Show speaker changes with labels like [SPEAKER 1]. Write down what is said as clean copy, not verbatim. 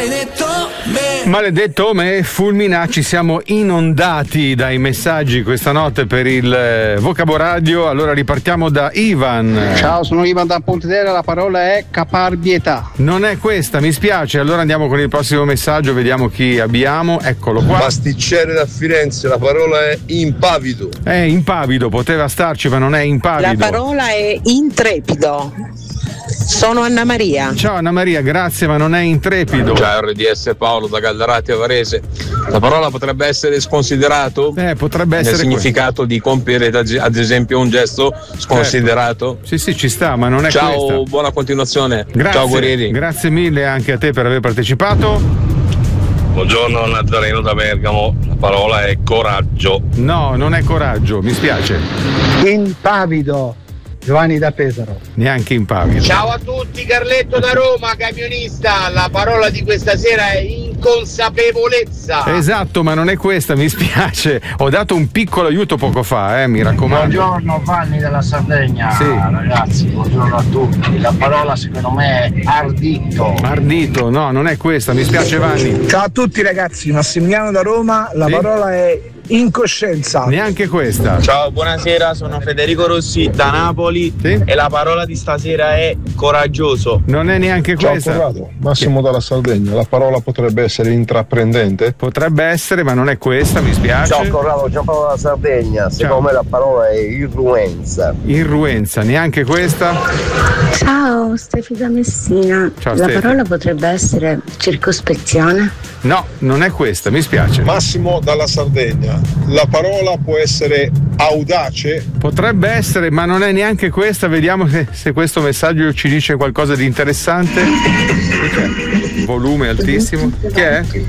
[SPEAKER 1] Maledetto me, fulminacci, siamo inondati dai messaggi questa notte per il Vocaboradio. Allora ripartiamo da Ivan.
[SPEAKER 2] Ciao, sono Ivan da Pontedera, la parola è caparbietà.
[SPEAKER 1] Non è questa, mi spiace. Allora andiamo con il prossimo messaggio, vediamo chi abbiamo. Eccolo qua.
[SPEAKER 3] Pasticcere da Firenze, la parola è impavido.
[SPEAKER 1] Impavido, poteva starci ma non è impavido.
[SPEAKER 4] La parola è intrepido. Sono Anna Maria.
[SPEAKER 1] Ciao Anna Maria, grazie, ma non è intrepido.
[SPEAKER 5] Ciao RDS Paolo da Gallarate a Varese. La parola potrebbe essere sconsiderato?
[SPEAKER 1] Potrebbe essere
[SPEAKER 5] nel significato di compiere ad esempio un gesto sconsiderato.
[SPEAKER 1] Sì, ci sta, ma non è
[SPEAKER 5] Ciao,
[SPEAKER 1] questa.
[SPEAKER 5] buona continuazione.
[SPEAKER 1] Grazie,
[SPEAKER 5] ciao guerrieri.
[SPEAKER 1] Grazie mille anche a te per aver partecipato.
[SPEAKER 3] Buongiorno Nazareno da Bergamo, la parola è coraggio.
[SPEAKER 1] No, non è coraggio, mi spiace.
[SPEAKER 2] Impavido. Giovanni da Pesaro.
[SPEAKER 1] Neanche impavido.
[SPEAKER 6] Ciao a tutti, Carletto da Roma, camionista. La parola di questa sera è inconsapevolezza.
[SPEAKER 1] Esatto, ma non è questa, mi spiace. Ho dato un piccolo aiuto poco fa, mi raccomando.
[SPEAKER 7] Buongiorno, Vanni dalla Sardegna.
[SPEAKER 1] Sì.
[SPEAKER 7] Ragazzi, buongiorno a tutti. La parola secondo me è ardito.
[SPEAKER 1] Ardito, no, non è questa, mi spiace Vanni.
[SPEAKER 8] Ciao a tutti ragazzi, Massimiliano da Roma, la parola è incoscienza.
[SPEAKER 1] Neanche questa.
[SPEAKER 9] Ciao, buonasera, sono Federico Rossi da Napoli e la parola di stasera è coraggioso.
[SPEAKER 1] Non è neanche questa.
[SPEAKER 3] Ciao Corrado, Massimo dalla Sardegna, la parola potrebbe essere intraprendente?
[SPEAKER 1] Potrebbe essere, ma non è questa, mi spiace.
[SPEAKER 10] Ciao Corrado, ciao Paolo dalla Sardegna, secondo me la parola è irruenza.
[SPEAKER 1] Irruenza, neanche questa.
[SPEAKER 11] Ciao, Stefi da Messina.
[SPEAKER 1] Ciao,
[SPEAKER 11] la
[SPEAKER 1] Stefi.
[SPEAKER 11] parola potrebbe essere circospezione?
[SPEAKER 1] No, non è questa, mi spiace.
[SPEAKER 3] Massimo dalla Sardegna, la parola può essere audace?
[SPEAKER 1] Potrebbe essere, ma non è neanche questa. Vediamo se questo messaggio ci dice qualcosa di interessante. Volume altissimo. Che è?